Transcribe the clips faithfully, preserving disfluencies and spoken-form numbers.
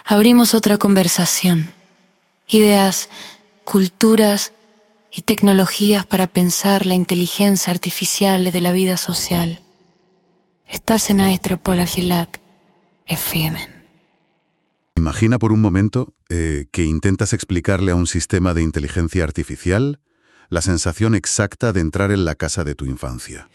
abrimos otra conversación. Ideas, culturas y tecnologías para pensar la inteligencia artificial de la vida social. Estás en Anthropology Lab F M. Imagina por un momento eh, que intentas explicarle a un sistema de inteligencia artificial la sensación exacta de entrar en la casa de tu infancia.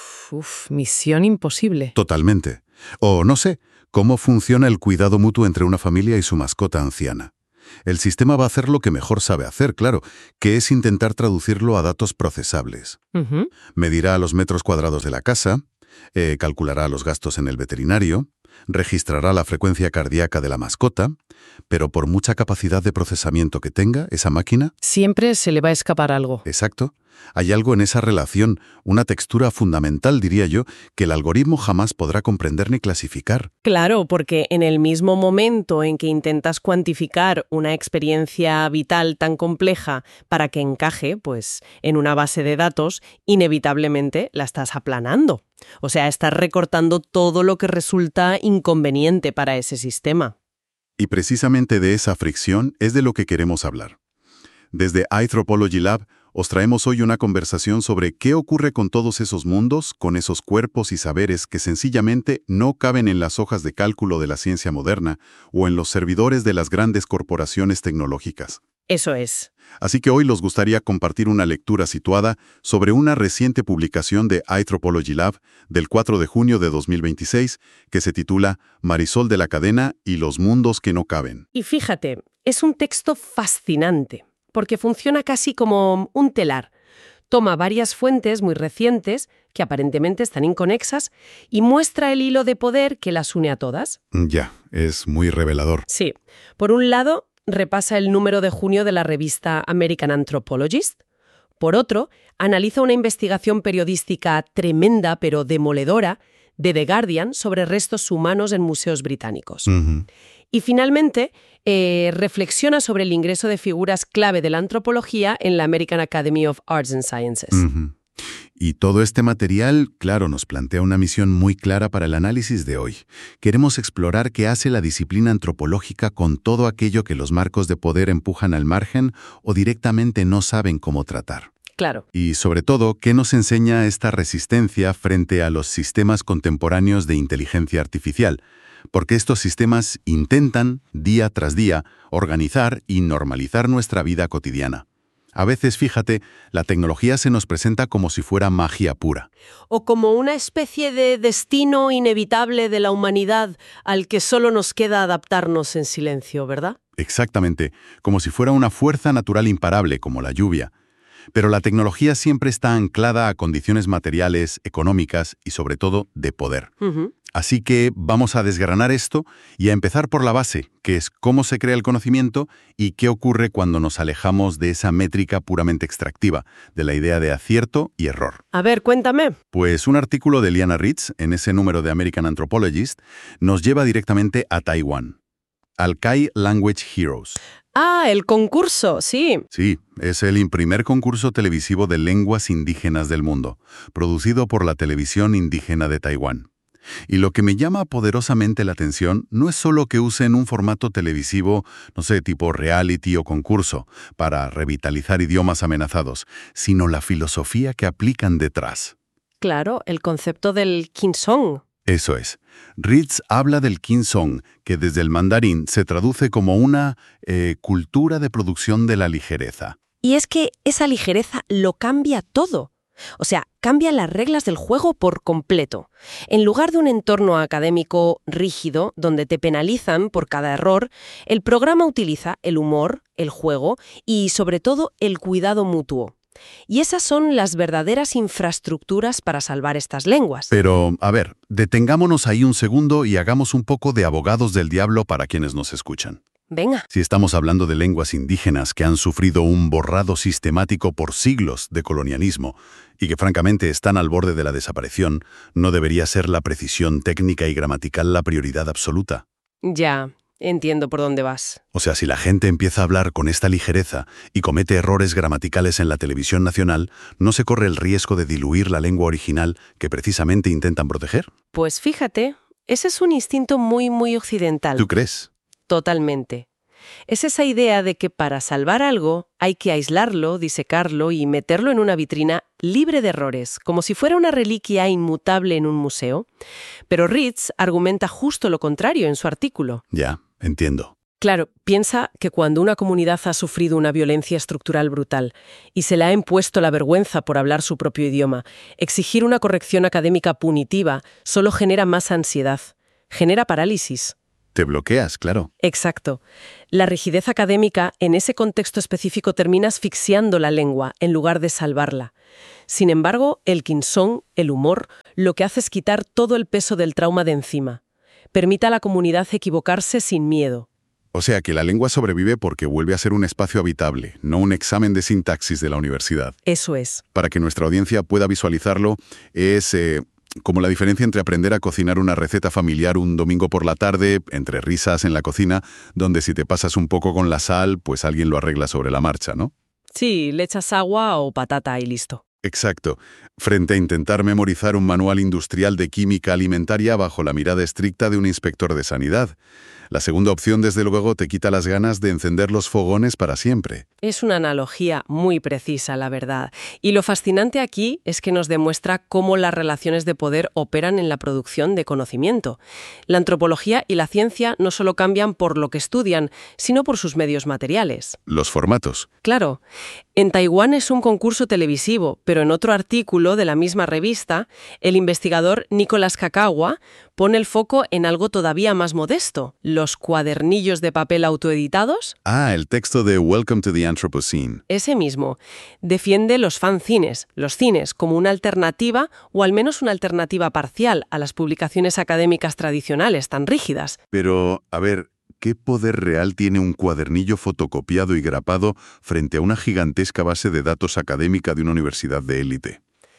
Uf, misión imposible. Totalmente. O, no sé, cómo funciona el cuidado mutuo entre una familia y su mascota anciana. El sistema va a hacer lo que mejor sabe hacer, claro, que es intentar traducirlo a datos procesables. Uh-huh. Medirá los metros cuadrados de la casa, eh, calculará los gastos en el veterinario, registrará la frecuencia cardíaca de la mascota, pero por mucha capacidad de procesamiento que tenga esa máquina... Siempre se le va a escapar algo. Exacto. Hay algo en esa relación, una textura fundamental, diría yo, que el algoritmo jamás podrá comprender ni clasificar. Claro, porque en el mismo momento en que intentas cuantificar una experiencia vital tan compleja para que encaje, pues, en una base de datos, inevitablemente la estás aplanando. O sea, estás recortando todo lo que resulta inconveniente para ese sistema. Y precisamente de esa fricción es de lo que queremos hablar. Desde Anthropology Lab os traemos hoy una conversación sobre qué ocurre con todos esos mundos, con esos cuerpos y saberes que sencillamente no caben en las hojas de cálculo de la ciencia moderna o en los servidores de las grandes corporaciones tecnológicas. Eso es. Así que hoy nos gustaría compartir una lectura situada sobre una reciente publicación de Anthropology Lab del cuatro de junio de dos mil veintiséis que se titula Marisol de la Cadena y los mundos que no caben. Y fíjate, es un texto fascinante, porque funciona casi como un telar. Toma varias fuentes muy recientes, que aparentemente están inconexas, y muestra el hilo de poder que las une a todas. Ya, es muy revelador. Sí. Por un lado, repasa el número de junio de la revista American Anthropologist. Por otro, analiza una investigación periodística tremenda pero demoledora de The Guardian sobre restos humanos en museos británicos. Uh-huh. Y finalmente, eh, reflexiona sobre el ingreso de figuras clave de la antropología en la American Academy of Arts and Sciences. Uh-huh. Y todo este material, claro, nos plantea una misión muy clara para el análisis de hoy. Queremos explorar qué hace la disciplina antropológica con todo aquello que los marcos de poder empujan al margen o directamente no saben cómo tratar. Claro. Y sobre todo, ¿qué nos enseña esta resistencia frente a los sistemas contemporáneos de inteligencia artificial? Porque estos sistemas intentan, día tras día, organizar y normalizar nuestra vida cotidiana. A veces, fíjate, la tecnología se nos presenta como si fuera magia pura. O como una especie de destino inevitable de la humanidad al que solo nos queda adaptarnos en silencio, ¿verdad? Exactamente, como si fuera una fuerza natural imparable, como la lluvia. Pero la tecnología siempre está anclada a condiciones materiales, económicas y sobre todo de poder. Uh-huh. Así que vamos a desgranar esto y a empezar por la base, que es cómo se crea el conocimiento y qué ocurre cuando nos alejamos de esa métrica puramente extractiva, de la idea de acierto y error. A ver, cuéntame. Pues un artículo de Liana Ritz, en ese número de American Anthropologist, nos lleva directamente a Taiwán. Alkai Language Heroes. Ah, el concurso, sí. Sí, es el primer concurso televisivo de lenguas indígenas del mundo, producido por la televisión indígena de Taiwán. Y lo que me llama poderosamente la atención no es solo que usen un formato televisivo, no sé, tipo reality o concurso, para revitalizar idiomas amenazados, sino la filosofía que aplican detrás. Claro, el concepto del Kinsong. Eso es. Ritz habla del Kinsong, que desde el mandarín se traduce como una eh, cultura de producción de la ligereza. Y es que esa ligereza lo cambia todo. O sea, cambia las reglas del juego por completo. En lugar de un entorno académico rígido, donde te penalizan por cada error, el programa utiliza el humor, el juego y, sobre todo, el cuidado mutuo. Y esas son las verdaderas infraestructuras para salvar estas lenguas. Pero, a ver, detengámonos ahí un segundo y hagamos un poco de abogados del diablo para quienes nos escuchan. Venga. Si estamos hablando de lenguas indígenas que han sufrido un borrado sistemático por siglos de colonialismo y que francamente están al borde de la desaparición, ¿no debería ser la precisión técnica y gramatical la prioridad absoluta? Ya, entiendo por dónde vas. O sea, si la gente empieza a hablar con esta ligereza y comete errores gramaticales en la televisión nacional, ¿no se corre el riesgo de diluir la lengua original que precisamente intentan proteger? Pues fíjate, ese es un instinto muy, muy occidental. ¿Tú crees? Totalmente. Es esa idea de que para salvar algo hay que aislarlo, disecarlo y meterlo en una vitrina libre de errores, como si fuera una reliquia inmutable en un museo. Pero Ritz argumenta justo lo contrario en su artículo. Ya, entiendo. Claro, piensa que cuando una comunidad ha sufrido una violencia estructural brutal y se le ha impuesto la vergüenza por hablar su propio idioma, exigir una corrección académica punitiva solo genera más ansiedad, genera parálisis. Te bloqueas, claro. Exacto. La rigidez académica en ese contexto específico termina asfixiando la lengua en lugar de salvarla. Sin embargo, el King-Song, el humor, lo que hace es quitar todo el peso del trauma de encima. Permite a la comunidad equivocarse sin miedo. O sea que la lengua sobrevive porque vuelve a ser un espacio habitable, no un examen de sintaxis de la universidad. Eso es. Para que nuestra audiencia pueda visualizarlo, es eh, como la diferencia entre aprender a cocinar una receta familiar un domingo por la tarde, entre risas en la cocina, donde si te pasas un poco con la sal, pues alguien lo arregla sobre la marcha, ¿no? Sí, le echas agua o patata y listo. Exacto. Frente a intentar memorizar un manual industrial de química alimentaria bajo la mirada estricta de un inspector de sanidad. La segunda opción, desde luego, te quita las ganas de encender los fogones para siempre. Es una analogía muy precisa, la verdad. Y lo fascinante aquí es que nos demuestra cómo las relaciones de poder operan en la producción de conocimiento. La antropología y la ciencia no solo cambian por lo que estudian, sino por sus medios materiales. Los formatos. Claro. En Taiwán es un concurso televisivo, pero en otro artículo de la misma revista, el investigador Nicolás Kakawa pone el foco en algo todavía más modesto, los cuadernillos de papel autoeditados. Ah, el texto de Welcome to the Anthropocene. Ese mismo. Defiende los fanzines, los cines, como una alternativa, o al menos una alternativa parcial, a las publicaciones académicas tradicionales tan rígidas. Pero, a ver, ¿qué poder real tiene un cuadernillo fotocopiado y grapado frente a una gigantesca base de datos académica de una universidad de élite?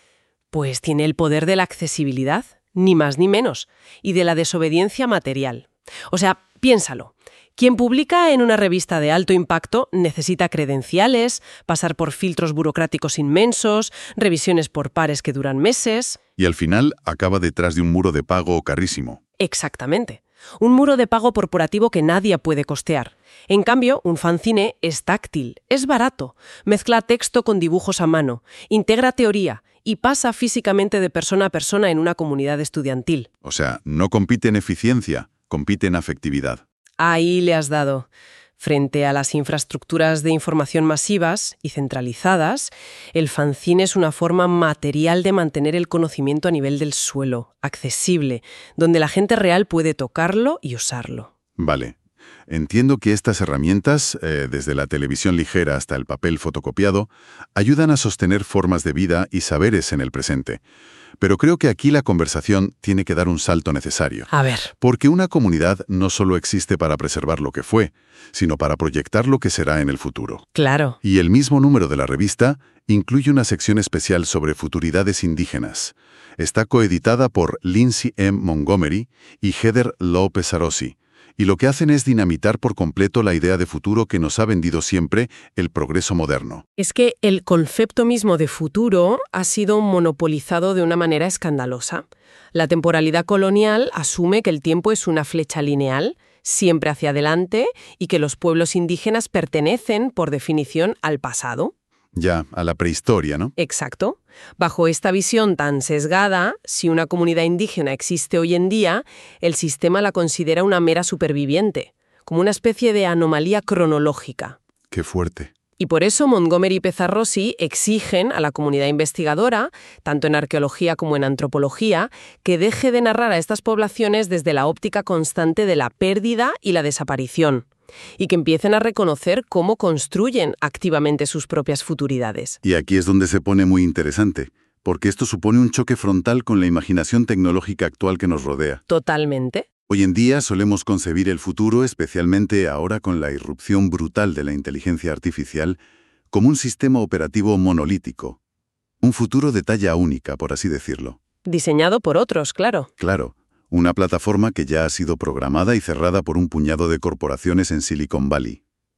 Pues tiene el poder de la accesibilidad, ni más ni menos, y de la desobediencia material. O sea, piénsalo. Quien publica en una revista de alto impacto necesita credenciales, pasar por filtros burocráticos inmensos, revisiones por pares que duran meses. Y al final acaba detrás de un muro de pago carísimo. Exactamente. Un muro de pago corporativo que nadie puede costear. En cambio, un fanzine es táctil, es barato, mezcla texto con dibujos a mano, integra teoría y pasa físicamente de persona a persona en una comunidad estudiantil. O sea, no compite en eficiencia, compite en afectividad. Ahí le has dado. Frente a las infraestructuras de información masivas y centralizadas, el fanzine es una forma material de mantener el conocimiento a nivel del suelo, accesible, donde la gente real puede tocarlo y usarlo. Vale. Entiendo que estas herramientas, eh, desde la televisión ligera hasta el papel fotocopiado, ayudan a sostener formas de vida y saberes en el presente. Pero creo que aquí la conversación tiene que dar un salto necesario. A ver. Porque una comunidad no solo existe para preservar lo que fue, sino para proyectar lo que será en el futuro. Claro. Y el mismo número de la revista incluye una sección especial sobre futuridades indígenas. Está coeditada por Lindsay M. Montgomery y Heather López-Arossi. Y lo que hacen es dinamitar por completo la idea de futuro que nos ha vendido siempre el progreso moderno. Es que el concepto mismo de futuro ha sido monopolizado de una manera escandalosa. La temporalidad colonial asume que el tiempo es una flecha lineal, siempre hacia adelante, y que los pueblos indígenas pertenecen, por definición, al pasado. Ya, a la prehistoria, ¿no? Exacto. Bajo esta visión tan sesgada, si una comunidad indígena existe hoy en día, el sistema la considera una mera superviviente, como una especie de anomalía cronológica. Qué fuerte. Y por eso Montgomery y Pezzarossi exigen a la comunidad investigadora, tanto en arqueología como en antropología, que deje de narrar a estas poblaciones desde la óptica constante de la pérdida y la desaparición, y que empiecen a reconocer cómo construyen activamente sus propias futuridades. Y aquí es donde se pone muy interesante, porque esto supone un choque frontal con la imaginación tecnológica actual que nos rodea. Totalmente. Hoy en día solemos concebir el futuro, especialmente ahora con la irrupción brutal de la inteligencia artificial, como un sistema operativo monolítico. Un futuro de talla única, por así decirlo. Diseñado por otros, claro. Claro. Una plataforma que ya ha sido programada y cerrada por un puñado de corporaciones en Silicon Valley.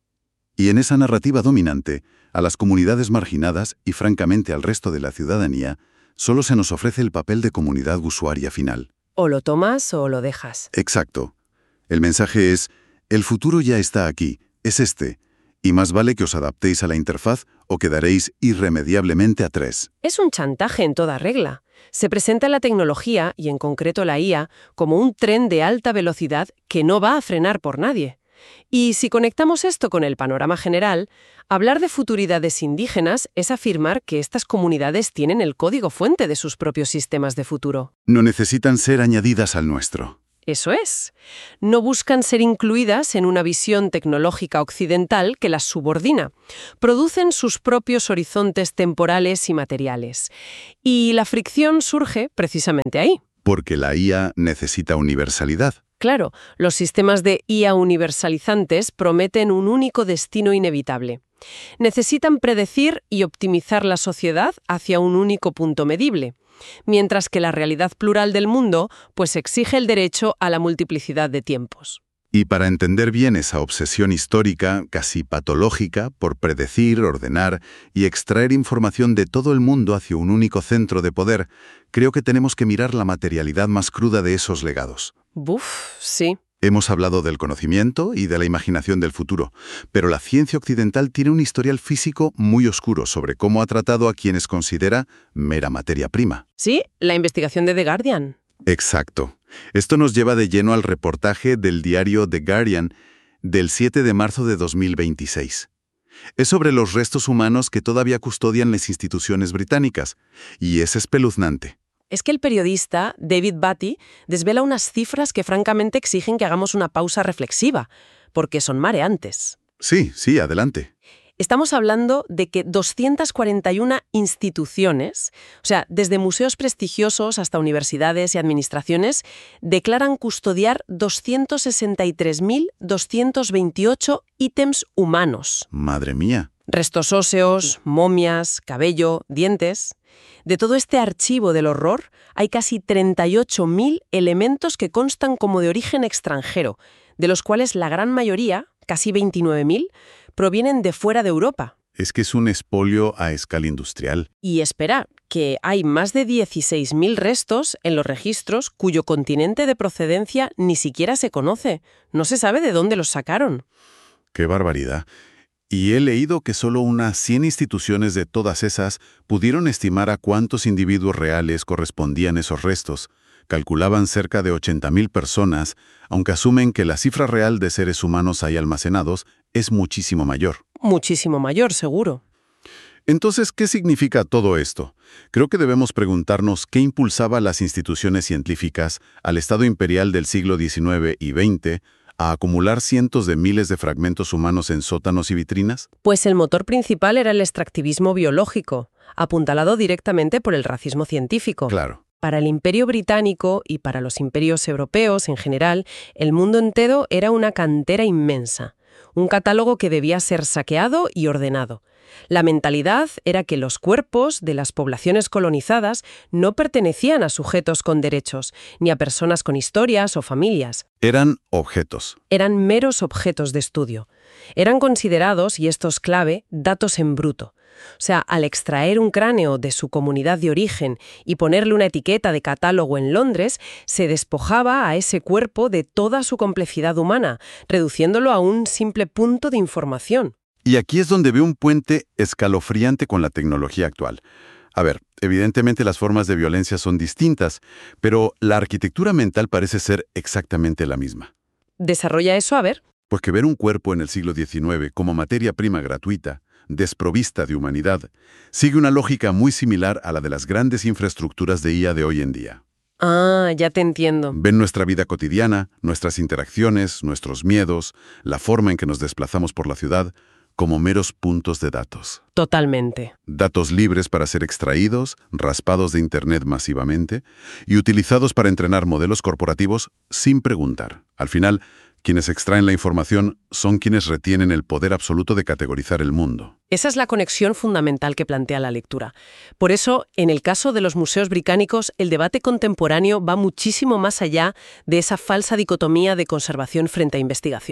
Y en esa narrativa dominante, a las comunidades marginadas y francamente al resto de la ciudadanía, solo se nos ofrece el papel de comunidad usuaria final. O lo tomas o lo dejas. Exacto. El mensaje es, El futuro ya está aquí, es este, y más vale que os adaptéis a la interfaz o quedaréis irremediablemente a tres. Es un chantaje en toda regla. Se presenta la tecnología, y en concreto la I A, como un tren de alta velocidad que no va a frenar por nadie. Y si conectamos esto con el panorama general, hablar de futuridades indígenas es afirmar que estas comunidades tienen el código fuente de sus propios sistemas de futuro. No necesitan ser añadidas al nuestro. Eso es. No buscan ser incluidas en una visión tecnológica occidental que las subordina. Producen sus propios horizontes temporales y materiales. Y la fricción surge precisamente ahí. Porque la I A necesita universalidad. Claro, los sistemas de I A universalizantes prometen un único destino inevitable. Necesitan predecir y optimizar la sociedad hacia un único punto medible, mientras que la realidad plural del mundo pues exige el derecho a la multiplicidad de tiempos. Y para entender bien esa obsesión histórica, casi patológica, por predecir, ordenar y extraer información de todo el mundo hacia un único centro de poder, creo que tenemos que mirar la materialidad más cruda de esos legados. Buf, sí. Hemos hablado del conocimiento y de la imaginación del futuro, pero la ciencia occidental tiene un historial físico muy oscuro sobre cómo ha tratado a quienes considera mera materia prima. Sí, la investigación de The Guardian. Exacto. Esto nos lleva de lleno al reportaje del diario The Guardian del siete de marzo de dos mil veintiséis. Es sobre los restos humanos que todavía custodian las instituciones británicas, y es espeluznante. Es que el periodista David Batty desvela unas cifras que francamente exigen que hagamos una pausa reflexiva, porque son mareantes. Sí, sí, adelante. Estamos hablando de que doscientas cuarenta y una instituciones, o sea, desde museos prestigiosos hasta universidades y administraciones, declaran custodiar doscientos sesenta y tres mil doscientos veintiocho ítems humanos. Madre mía. Restos óseos, momias, cabello, dientes. De todo este archivo del horror, hay casi treinta y ocho mil elementos que constan como de origen extranjero, de los cuales la gran mayoría, casi veintinueve mil, provienen de fuera de Europa. Es que es un expolio a escala industrial. Y espera, que hay más de dieciséis mil restos en los registros cuyo continente de procedencia ni siquiera se conoce. No se sabe de dónde los sacaron. ¡Qué barbaridad! Y he leído que solo unas cien instituciones de todas esas pudieron estimar a cuántos individuos reales correspondían esos restos. Calculaban cerca de ochenta mil personas, aunque asumen que la cifra real de seres humanos ahí almacenados es muchísimo mayor. Muchísimo mayor, seguro. Entonces, ¿qué significa todo esto? Creo que debemos preguntarnos qué impulsaba a las instituciones científicas, al Estado imperial del siglo diecinueve y veinte, a acumular cientos de miles de fragmentos humanos en sótanos y vitrinas. Pues el motor principal era el extractivismo biológico, apuntalado directamente por el racismo científico. Claro. Para el Imperio británico y para los imperios europeos en general, el mundo entero era una cantera inmensa, un catálogo que debía ser saqueado y ordenado. La mentalidad era que los cuerpos de las poblaciones colonizadas no pertenecían a sujetos con derechos, ni a personas con historias o familias. Eran objetos. Eran meros objetos de estudio. Eran considerados, y esto es clave, datos en bruto. O sea, al extraer un cráneo de su comunidad de origen y ponerle una etiqueta de catálogo en Londres, se despojaba a ese cuerpo de toda su complejidad humana, reduciéndolo a un simple punto de información. Y aquí es donde veo un puente escalofriante con la tecnología actual. A ver, evidentemente las formas de violencia son distintas, pero la arquitectura mental parece ser exactamente la misma. ¿Desarrolla eso? A ver. Pues que ver un cuerpo en el siglo diecinueve como materia prima gratuita, desprovista de humanidad, sigue una lógica muy similar a la de las grandes infraestructuras de I A de hoy en día. Ah, ya te entiendo. Ven nuestra vida cotidiana, nuestras interacciones, nuestros miedos, la forma en que nos desplazamos por la ciudad, como meros puntos de datos. Totalmente. Datos libres para ser extraídos, raspados de Internet masivamente y utilizados para entrenar modelos corporativos sin preguntar. Al final, quienes extraen la información son quienes retienen el poder absoluto de categorizar el mundo. Esa es la conexión fundamental que plantea la lectura. Por eso, en el caso de los museos británicos, el debate contemporáneo va muchísimo más allá de esa falsa dicotomía de conservación frente a investigación.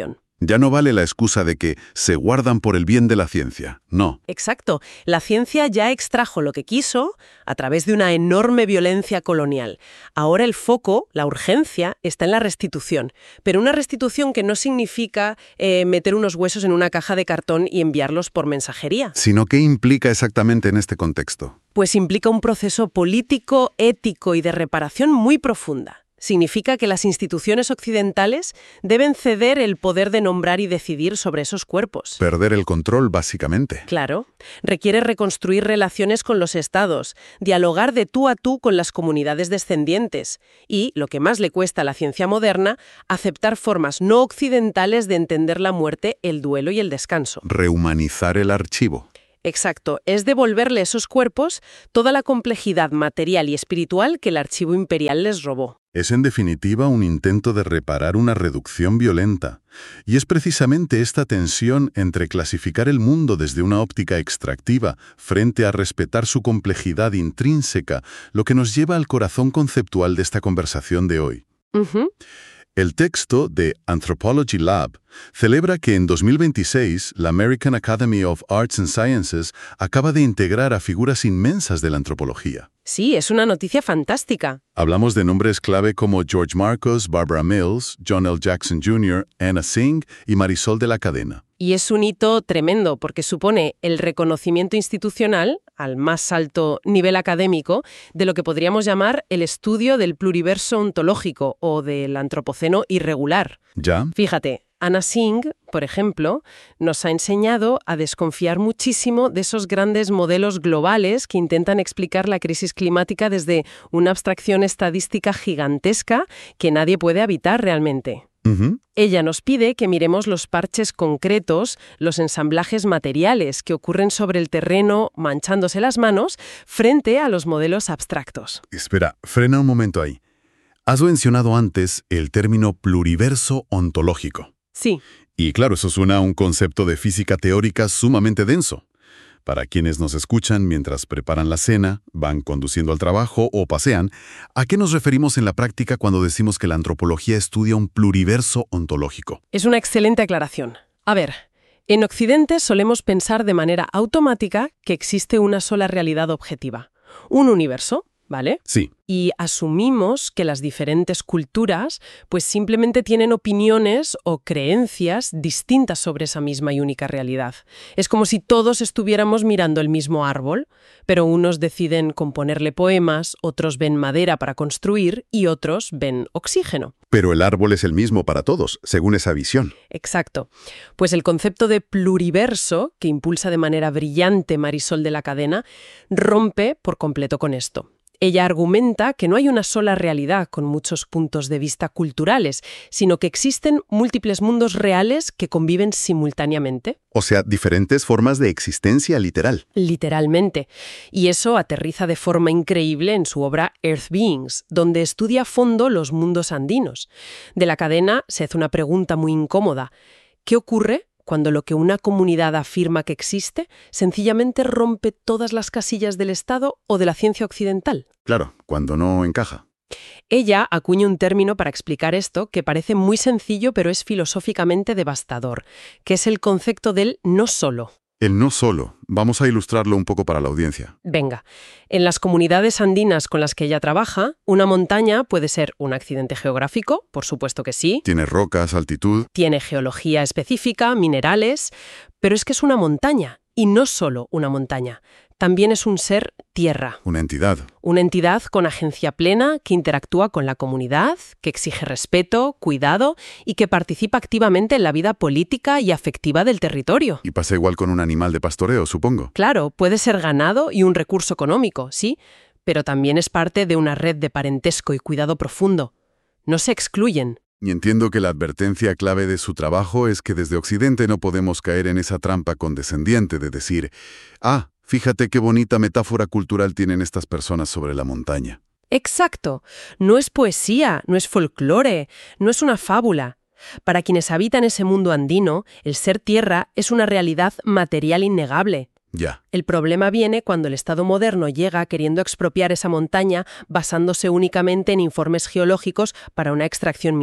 Ya no vale la excusa de que se guardan por el bien de la ciencia. No. Exacto. La ciencia ya extrajo lo que quiso a través de una enorme violencia colonial. Ahora el foco, la urgencia, está en la restitución. Pero una restitución que no significa eh, meter unos huesos en una caja de cartón y enviarlos por mensajería. Sino, ¿qué implica exactamente en este contexto? Pues implica un proceso político, ético y de reparación muy profunda. Significa que las instituciones occidentales deben ceder el poder de nombrar y decidir sobre esos cuerpos. Perder el control, básicamente. Claro. Requiere reconstruir relaciones con los estados, dialogar de tú a tú con las comunidades descendientes y, lo que más le cuesta a la ciencia moderna, aceptar formas no occidentales de entender la muerte, el duelo y el descanso. Rehumanizar el archivo. Exacto, es devolverle a esos cuerpos toda la complejidad material y espiritual que el archivo imperial les robó. Es en definitiva un intento de reparar una reducción violenta. Y es precisamente esta tensión entre clasificar el mundo desde una óptica extractiva frente a respetar su complejidad intrínseca lo que nos lleva al corazón conceptual de esta conversación de hoy. Uh-huh. El texto de Anthropology Lab celebra que en dos mil veintiséis la American Academy of Arts and Sciences acaba de integrar a figuras inmensas de la antropología. Sí, es una noticia fantástica. Hablamos de nombres clave como George Marcos, Barbara Mills, John L. Jackson junior, Anna Singh y Marisol de la Cadena. Y es un hito tremendo porque supone el reconocimiento institucional, al más alto nivel académico, de lo que podríamos llamar el estudio del pluriverso ontológico o del antropoceno irregular. ¿Ya? Fíjate, Anna Singh, por ejemplo, nos ha enseñado a desconfiar muchísimo de esos grandes modelos globales que intentan explicar la crisis climática desde una abstracción estadística gigantesca que nadie puede habitar realmente. Uh-huh. Ella nos pide que miremos los parches concretos, los ensamblajes materiales que ocurren sobre el terreno manchándose las manos frente a los modelos abstractos. Espera, frena un momento ahí. Has mencionado antes el término pluriverso ontológico. Sí. Y claro, eso suena a un concepto de física teórica sumamente denso. Para quienes nos escuchan mientras preparan la cena, van conduciendo al trabajo o pasean, ¿a qué nos referimos en la práctica cuando decimos que la antropología estudia un pluriverso ontológico? Es una excelente aclaración. A ver, en Occidente solemos pensar de manera automática que existe una sola realidad objetiva, un universo, ¿vale? Sí. Y asumimos que las diferentes culturas pues simplemente tienen opiniones o creencias distintas sobre esa misma y única realidad. Es como si todos estuviéramos mirando el mismo árbol, pero unos deciden componerle poemas, otros ven madera para construir y otros ven oxígeno. Pero el árbol es el mismo para todos, según esa visión. Exacto. Pues el concepto de pluriverso, que impulsa de manera brillante Marisol de la Cadena, rompe por completo con esto. Ella argumenta que no hay una sola realidad con muchos puntos de vista culturales, sino que existen múltiples mundos reales que conviven simultáneamente. O sea, diferentes formas de existencia literal. Literalmente. Y eso aterriza de forma increíble en su obra Earth Beings, donde estudia a fondo los mundos andinos. De la Cadena se hace una pregunta muy incómoda. ¿Qué ocurre cuando lo que una comunidad afirma que existe sencillamente rompe todas las casillas del Estado o de la ciencia occidental? Claro, cuando no encaja. Ella acuña un término para explicar esto que parece muy sencillo pero es filosóficamente devastador, que es el concepto del no solo. El no solo. Vamos a ilustrarlo un poco para la audiencia. Venga, en las comunidades andinas con las que ella trabaja, una montaña puede ser un accidente geográfico, por supuesto que sí. Tiene rocas, altitud. Tiene geología específica, minerales, pero es que es una montaña, y no solo una montaña. También es un ser tierra. Una entidad. Una entidad con agencia plena que interactúa con la comunidad, que exige respeto, cuidado y que participa activamente en la vida política y afectiva del territorio. Y pasa igual con un animal de pastoreo, supongo. Claro, puede ser ganado y un recurso económico, sí, pero también es parte de una red de parentesco y cuidado profundo. No se excluyen. Y entiendo que la advertencia clave de su trabajo es que desde Occidente no podemos caer en esa trampa condescendiente de decir, ah, fíjate qué bonita metáfora cultural tienen estas personas sobre la montaña. Exacto. No es poesía, no es folclore, no es una fábula. Para quienes habitan ese mundo andino, el ser tierra es una realidad material innegable. Ya. El problema viene cuando el Estado moderno llega queriendo expropiar esa montaña basándose únicamente en informes geológicos para una extracción minera.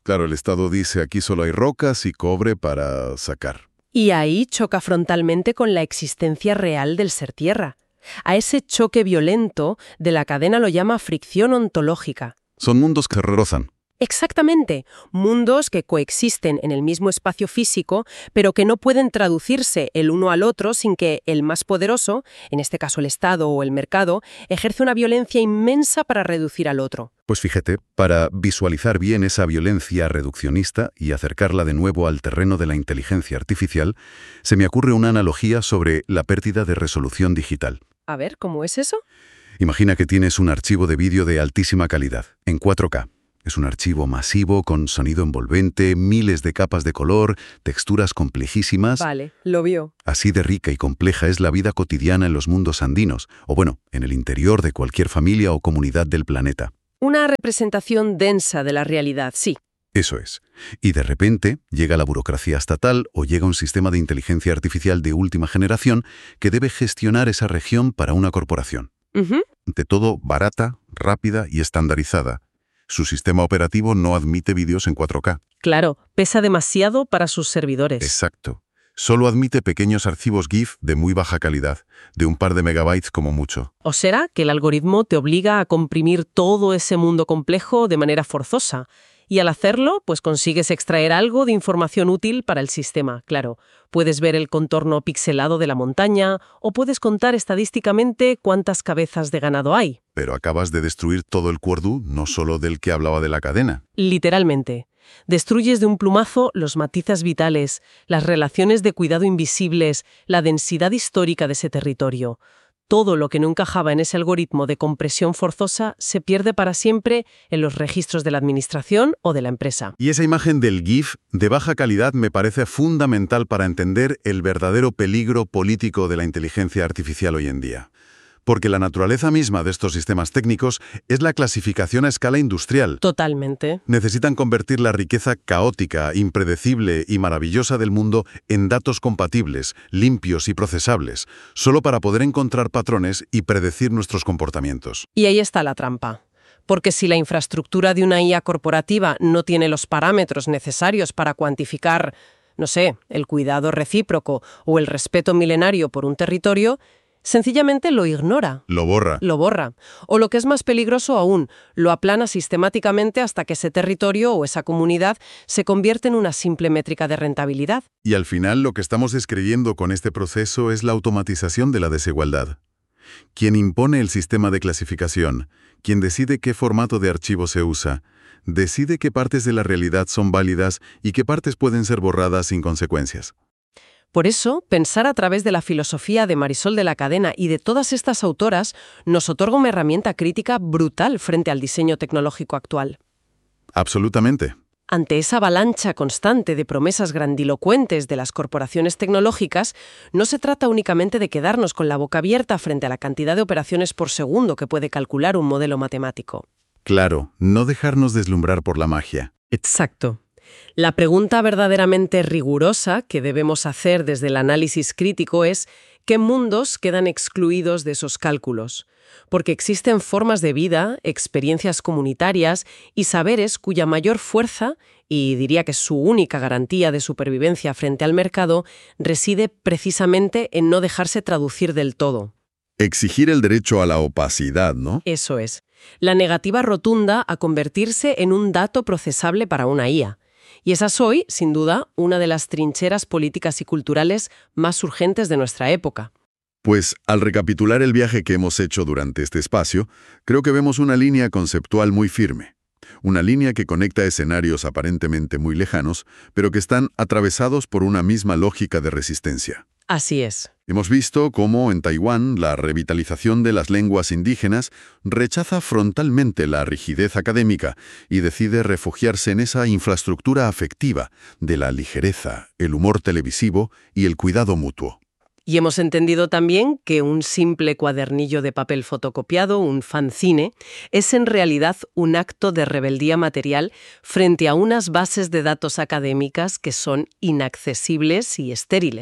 Claro, el Estado dice aquí solo hay rocas y cobre para sacar. Y ahí choca frontalmente con la existencia real del ser tierra. A ese choque violento de la cadena lo llama fricción ontológica. Son mundos que rozan. Exactamente, mundos que coexisten en el mismo espacio físico, pero que no pueden traducirse el uno al otro sin que el más poderoso, en este caso el Estado o el mercado, ejerce una violencia inmensa para reducir al otro. Pues fíjate, para visualizar bien esa violencia reduccionista y acercarla de nuevo al terreno de la inteligencia artificial, se me ocurre una analogía sobre la pérdida de resolución digital. A ver, ¿cómo es eso? Imagina que tienes un archivo de vídeo de altísima calidad, en cuatro K. Es un archivo masivo con sonido envolvente, miles de capas de color, texturas complejísimas. Vale, lo vio. Así de rica y compleja es la vida cotidiana en los mundos andinos, o bueno, en el interior de cualquier familia o comunidad del planeta. Una representación densa de la realidad, sí. Eso es. Y de repente llega la burocracia estatal o llega un sistema de inteligencia artificial de última generación que debe gestionar esa región para una corporación. Uh-huh. De todo barata, rápida y estandarizada. Su sistema operativo no admite vídeos en cuatro K. Claro, pesa demasiado para sus servidores. Exacto. Solo admite pequeños archivos GIF de muy baja calidad, de un par de megabytes como mucho. ¿O será que el algoritmo te obliga a comprimir todo ese mundo complejo de manera forzosa? Y al hacerlo, pues consigues extraer algo de información útil para el sistema, claro. Puedes ver el contorno pixelado de la montaña o puedes contar estadísticamente cuántas cabezas de ganado hay. Pero acabas de destruir todo el cuerdú, no solo del que hablaba de la cadena. Literalmente. Destruyes de un plumazo los matices vitales, las relaciones de cuidado invisibles, la densidad histórica de ese territorio. Todo lo que no encajaba en ese algoritmo de compresión forzosa se pierde para siempre en los registros de la administración o de la empresa. Y esa imagen del GIF de baja calidad me parece fundamental para entender el verdadero peligro político de la inteligencia artificial hoy en día. Porque la naturaleza misma de estos sistemas técnicos es la clasificación a escala industrial. Totalmente. Necesitan convertir la riqueza caótica, impredecible y maravillosa del mundo en datos compatibles, limpios y procesables, solo para poder encontrar patrones y predecir nuestros comportamientos. Y ahí está la trampa. Porque si la infraestructura de una I A corporativa no tiene los parámetros necesarios para cuantificar, no sé, el cuidado recíproco o el respeto milenario por un territorio, sencillamente lo ignora. Lo borra. Lo borra. O lo que es más peligroso aún, lo aplana sistemáticamente hasta que ese territorio o esa comunidad se convierte en una simple métrica de rentabilidad. Y al final lo que estamos describiendo con este proceso es la automatización de la desigualdad. Quien impone el sistema de clasificación, quien decide qué formato de archivo se usa, decide qué partes de la realidad son válidas y qué partes pueden ser borradas sin consecuencias. Por eso, pensar a través de la filosofía de Marisol de la Cadena y de todas estas autoras nos otorga una herramienta crítica brutal frente al diseño tecnológico actual. Absolutamente. Ante esa avalancha constante de promesas grandilocuentes de las corporaciones tecnológicas, no se trata únicamente de quedarnos con la boca abierta frente a la cantidad de operaciones por segundo que puede calcular un modelo matemático. Claro, no dejarnos deslumbrar por la magia. Exacto. La pregunta verdaderamente rigurosa que debemos hacer desde el análisis crítico es ¿qué mundos quedan excluidos de esos cálculos? Porque existen formas de vida, experiencias comunitarias y saberes cuya mayor fuerza, y diría que su única garantía de supervivencia frente al mercado, reside precisamente en no dejarse traducir del todo. Exigir el derecho a la opacidad, ¿no? Eso es. La negativa rotunda a convertirse en un dato procesable para una I A. Y esa es hoy, sin duda, una de las trincheras políticas y culturales más urgentes de nuestra época. Pues, al recapitular el viaje que hemos hecho durante este espacio, creo que vemos una línea conceptual muy firme. Una línea que conecta escenarios aparentemente muy lejanos, pero que están atravesados por una misma lógica de resistencia. Así es. Hemos visto cómo en Taiwán la revitalización de las lenguas indígenas rechaza frontalmente la rigidez académica y decide refugiarse en esa infraestructura afectiva de la ligereza, el humor televisivo y el cuidado mutuo. Y hemos entendido también que un simple cuadernillo de papel fotocopiado, un fanzine, es en realidad un acto de rebeldía material frente a unas bases de datos académicas que son inaccesibles y estériles.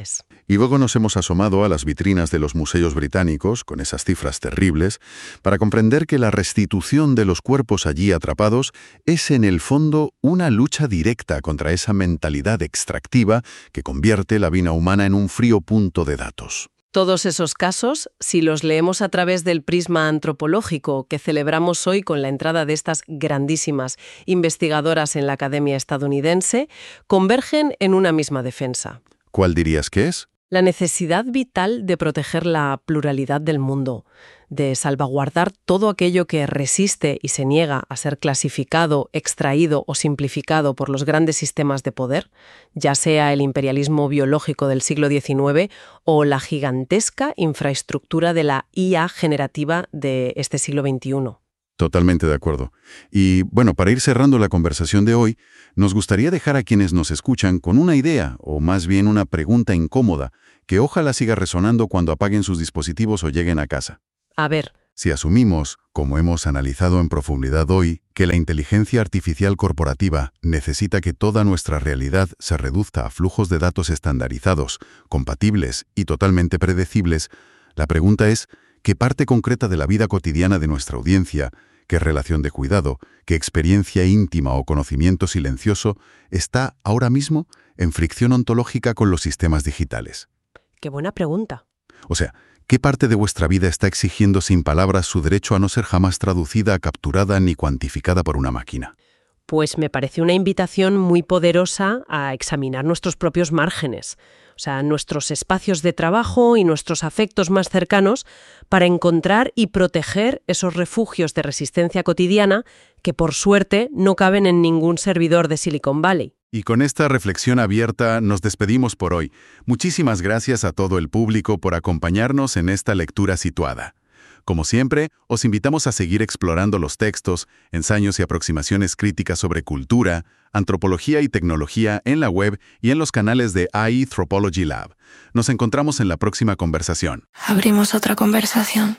Y luego nos hemos asomado a las vitrinas de los museos británicos, con esas cifras terribles, para comprender que la restitución de los cuerpos allí atrapados es en el fondo una lucha directa contra esa mentalidad extractiva que convierte la vida humana en un frío punto de datos. Todos esos casos, si los leemos a través del prisma antropológico que celebramos hoy con la entrada de estas grandísimas investigadoras en la Academia estadounidense, convergen en una misma defensa. ¿Cuál dirías que es? La necesidad vital de proteger la pluralidad del mundo, de salvaguardar todo aquello que resiste y se niega a ser clasificado, extraído o simplificado por los grandes sistemas de poder, ya sea el imperialismo biológico del siglo diecinueve o la gigantesca infraestructura de la I A generativa de este siglo veintiuno. Totalmente de acuerdo. Y bueno, para ir cerrando la conversación de hoy, nos gustaría dejar a quienes nos escuchan con una idea, o más bien una pregunta incómoda, que ojalá siga resonando cuando apaguen sus dispositivos o lleguen a casa. A ver. Si asumimos, como hemos analizado en profundidad hoy, que la inteligencia artificial corporativa necesita que toda nuestra realidad se reduzca a flujos de datos estandarizados, compatibles y totalmente predecibles, la pregunta es, ¿qué parte concreta de la vida cotidiana de nuestra audiencia, qué relación de cuidado, qué experiencia íntima o conocimiento silencioso está ahora mismo en fricción ontológica con los sistemas digitales? Qué buena pregunta. O sea, ¿qué parte de vuestra vida está exigiendo sin palabras su derecho a no ser jamás traducida, capturada ni cuantificada por una máquina? Pues me parece una invitación muy poderosa a examinar nuestros propios márgenes, o sea, nuestros espacios de trabajo y nuestros afectos más cercanos, para encontrar y proteger esos refugios de resistencia cotidiana que, por suerte, no caben en ningún servidor de Silicon Valley. Y con esta reflexión abierta nos despedimos por hoy. Muchísimas gracias a todo el público por acompañarnos en esta lectura situada. Como siempre, os invitamos a seguir explorando los textos, ensayos y aproximaciones críticas sobre cultura, antropología y tecnología en la web y en los canales de A I Anthropology Lab. Nos encontramos en la próxima conversación. Abrimos otra conversación.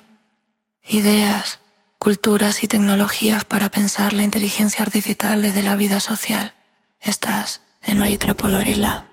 Ideas, culturas y tecnologías para pensar la inteligencia artificial desde la vida social. Estás en A I Anthropology Lab.